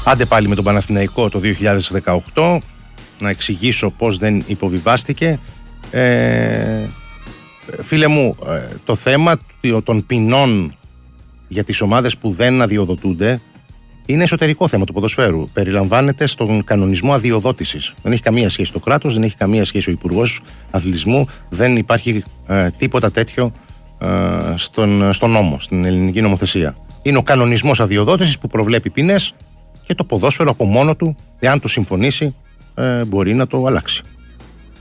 Άντε πάλι με τον Παναθηναϊκό το 2018, να εξηγήσω πώς δεν υποβιβάστηκε. Φίλε μου, το θέμα των ποινών για τις ομάδες που δεν αδειοδοτούνται είναι εσωτερικό θέμα του ποδοσφαίρου. Περιλαμβάνεται στον κανονισμό αδειοδότησης. Δεν έχει καμία σχέση το κράτος, δεν έχει καμία σχέση ο Υπουργός Αθλητισμού, δεν υπάρχει τίποτα τέτοιο στον νόμο, στην ελληνική νομοθεσία. Είναι ο κανονισμός αδειοδότησης που προβλέπει ποινές και το ποδόσφαιρο από μόνο του, εάν το συμφωνήσει, μπορεί να το αλλάξει.